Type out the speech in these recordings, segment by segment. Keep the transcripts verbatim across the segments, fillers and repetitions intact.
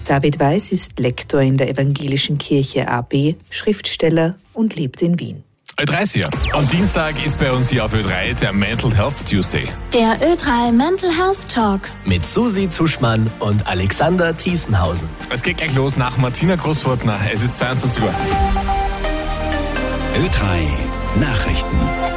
David Weiß ist Lektor in der Evangelischen Kirche A B, Schriftsteller und lebt in Wien. Ö drei ist hier. Am Dienstag ist bei uns hier auf Ö drei der Mental Health Tuesday. Der Ö drei Mental Health Talk. Mit Susi Zuschmann und Alexander Thiesenhausen. Es geht gleich los nach Martina Großfortner. Es ist zweiundzwanzig Uhr. Ö drei Nachrichten.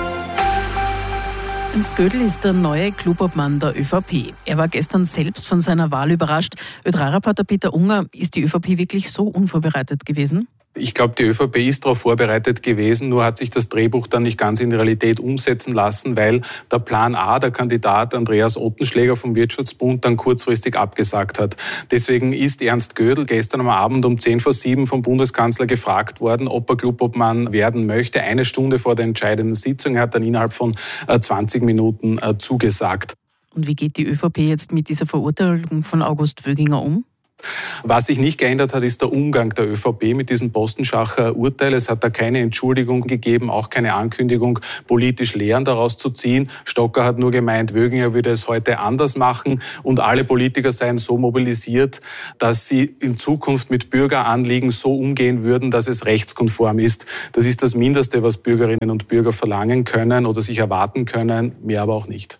Ernst Gödel ist der neue Clubobmann der ÖVP. Er war gestern selbst von seiner Wahl überrascht. Ö drei Reporter Peter Unger, ist die ÖVP wirklich so unvorbereitet gewesen? Ich glaube, die ÖVP ist darauf vorbereitet gewesen, nur hat sich das Drehbuch dann nicht ganz in die Realität umsetzen lassen, weil der Plan A, der Kandidat Andreas Ottenschläger vom Wirtschaftsbund, dann kurzfristig abgesagt hat. Deswegen ist Ernst Gödel gestern am Abend um zehn vor sieben vom Bundeskanzler gefragt worden, ob er Clubobmann werden möchte. Eine Stunde vor der entscheidenden Sitzung. Er hat dann innerhalb von zwanzig Minuten zugesagt. Und wie geht die ÖVP jetzt mit dieser Verurteilung von August Wöginger um? Was sich nicht geändert hat, ist der Umgang der ÖVP mit diesem Postenschacher Urteil. Es hat da keine Entschuldigung gegeben, auch keine Ankündigung, politisch Lehren daraus zu ziehen. Stocker hat nur gemeint, Wöginger würde es heute anders machen und alle Politiker seien so mobilisiert, dass sie in Zukunft mit Bürgeranliegen so umgehen würden, dass es rechtskonform ist. Das ist das Mindeste, was Bürgerinnen und Bürger verlangen können oder sich erwarten können, mehr aber auch nicht.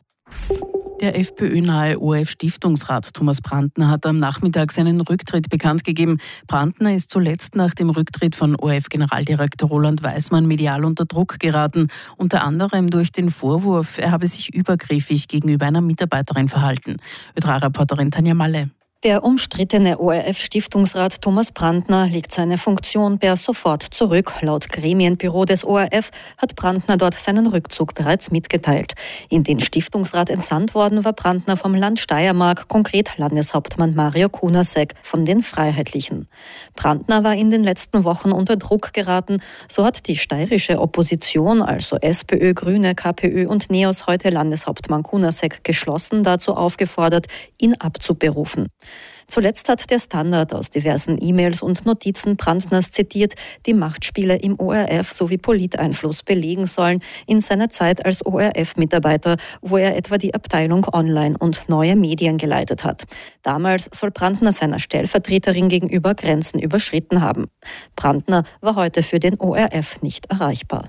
Der FPÖ-nahe O R F-Stiftungsrat Thomas Brandner hat am Nachmittag seinen Rücktritt bekannt gegeben. Brandner ist zuletzt nach dem Rücktritt von O R F-Generaldirektor Roland Weismann medial unter Druck geraten, unter anderem durch den Vorwurf, er habe sich übergriffig gegenüber einer Mitarbeiterin verhalten. Ö drei Reporterin Tanja Malle. Der umstrittene O R F-Stiftungsrat Thomas Brandner legt seine Funktion per sofort zurück. Laut Gremienbüro des O R F hat Brandner dort seinen Rückzug bereits mitgeteilt. In den Stiftungsrat entsandt worden war Brandner vom Land Steiermark, konkret Landeshauptmann Mario Kunasek von den Freiheitlichen. Brandner war in den letzten Wochen unter Druck geraten. So hat die steirische Opposition, also SPÖ, Grüne, KPÖ und NEOS, heute Landeshauptmann Kunasek geschlossen dazu aufgefordert, ihn abzuberufen. Zuletzt hat der Standard aus diversen E-Mails und Notizen Brandners zitiert, die Machtspiele im O R F sowie Politeinfluss belegen sollen in seiner Zeit als O R F-Mitarbeiter, wo er etwa die Abteilung Online und neue Medien geleitet hat. Damals soll Brandner seiner Stellvertreterin gegenüber Grenzen überschritten haben. Brandner war heute für den O R F nicht erreichbar.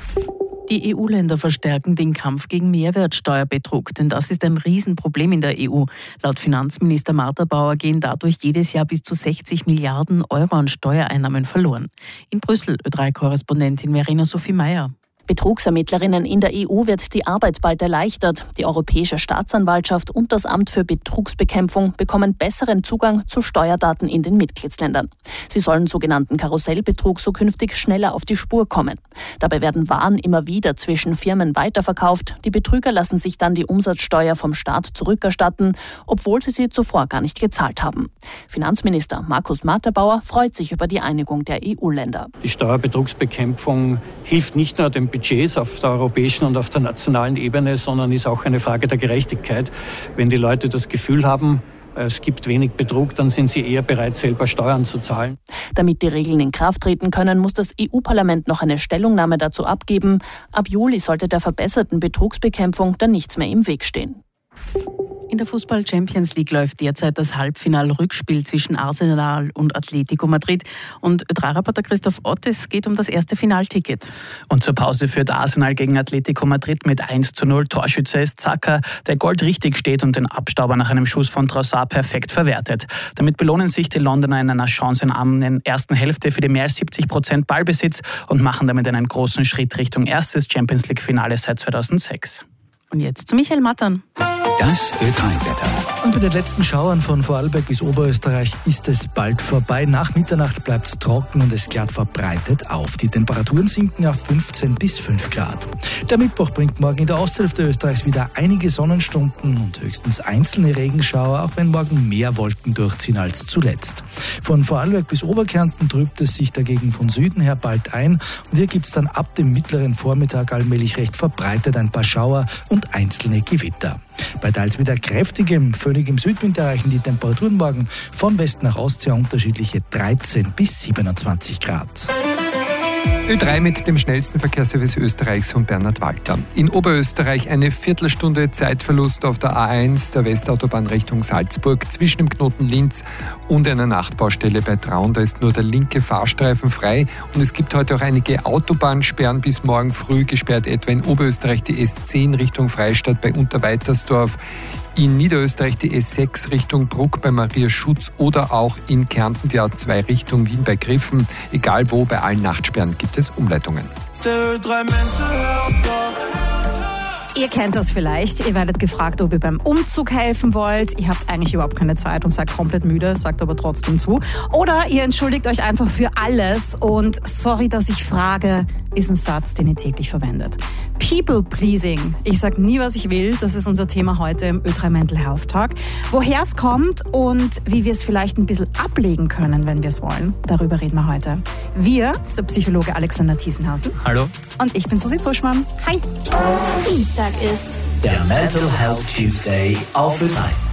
Die E U-Länder verstärken den Kampf gegen Mehrwertsteuerbetrug, denn das ist ein Riesenproblem in der E U. Laut Finanzminister Martha Bauer gehen dadurch jedes Jahr bis zu sechzig Milliarden Euro an Steuereinnahmen verloren. In Brüssel Ö drei Korrespondentin Verena Sophie Meyer. Betrugsermittlerinnen in der E U wird die Arbeit bald erleichtert. Die Europäische Staatsanwaltschaft und das Amt für Betrugsbekämpfung bekommen besseren Zugang zu Steuerdaten in den Mitgliedsländern. Sie sollen sogenannten Karussellbetrug so künftig schneller auf die Spur kommen. Dabei werden Waren immer wieder zwischen Firmen weiterverkauft. Die Betrüger lassen sich dann die Umsatzsteuer vom Staat zurückerstatten, obwohl sie sie zuvor gar nicht gezahlt haben. Finanzminister Markus Marterbauer freut sich über die Einigung der E U-Länder. Die Steuerbetrugsbekämpfung hilft nicht nur dem Budgets auf der europäischen und auf der nationalen Ebene, sondern ist auch eine Frage der Gerechtigkeit. Wenn die Leute das Gefühl haben, es gibt wenig Betrug, dann sind sie eher bereit, selber Steuern zu zahlen. Damit die Regeln in Kraft treten können, muss das E U-Parlament noch eine Stellungnahme dazu abgeben. Ab Juli sollte der verbesserten Betrugsbekämpfung dann nichts mehr im Weg stehen. In der Fußball-Champions League läuft derzeit das Halbfinal-Rückspiel zwischen Arsenal und Atletico Madrid. Und Ö drei Reporter Christoph Ott, es geht um das erste Finalticket. Und zur Pause führt Arsenal gegen Atletico Madrid mit eins zu null. Torschütze ist Xhaka, der goldrichtig steht und den Abstauber nach einem Schuss von Trossard perfekt verwertet. Damit belohnen sich die Londoner in einer chancenarmen ersten Hälfte für die mehr als siebzig Prozent Ballbesitz und machen damit einen großen Schritt Richtung erstes Champions League-Finale seit zweitausendsechs. Und jetzt zu Michael Mattern. Das Ö drei Wetter. Und mit den letzten Schauern von Vorarlberg bis Oberösterreich ist es bald vorbei. Nach Mitternacht bleibt es trocken und es klart verbreitet auf. Die Temperaturen sinken auf fünfzehn bis fünf Grad. Der Mittwoch bringt morgen in der Osthälfte Österreichs wieder einige Sonnenstunden und höchstens einzelne Regenschauer, auch wenn morgen mehr Wolken durchziehen als zuletzt. Von Vorarlberg bis Oberkärnten trübt es sich dagegen von Süden her bald ein und hier gibt es dann ab dem mittleren Vormittag allmählich recht verbreitet ein paar Schauer und einzelne Gewitter. Bei teils wieder kräftigem, föhnigem Südwind erreichen die Temperaturen morgen von West nach Ost sehr unterschiedliche dreizehn bis siebenundzwanzig Grad. Ö drei mit dem schnellsten Verkehrsservice Österreichs und Bernhard Walter. In Oberösterreich eine Viertelstunde Zeitverlust auf der A eins der Westautobahn Richtung Salzburg zwischen dem Knoten Linz und einer Nachtbaustelle bei Traun. Da ist nur der linke Fahrstreifen frei und es gibt heute auch einige Autobahnsperren bis morgen früh gesperrt, etwa in Oberösterreich die S zehn Richtung Freistadt bei Unterweitersdorf, in Niederösterreich die S sechs Richtung Bruck bei Maria Schutz oder auch in Kärnten die A zwei Richtung Wien bei Griffen. Egal wo, bei allen Nachtsperren gibt es Umleitungen. Ihr kennt das vielleicht. Ihr werdet gefragt, ob ihr beim Umzug helfen wollt. Ihr habt eigentlich überhaupt keine Zeit und seid komplett müde, sagt aber trotzdem zu. Oder ihr entschuldigt euch einfach für alles und sorry, dass ich frage, ist ein Satz, den ihr täglich verwendet. People-pleasing. Ich sag nie, was ich will. Das ist unser Thema heute im Ö drei Mental Health Talk. Woher es kommt und wie wir es vielleicht ein bisschen ablegen können, wenn wir es wollen, darüber reden wir heute. Wir, das ist der Psychologe Alexander Thiesenhausen. Hallo. Und ich bin Susi Zuschmann. Hi. Dienstag ist der Mental Health Tuesday auf Ö drei.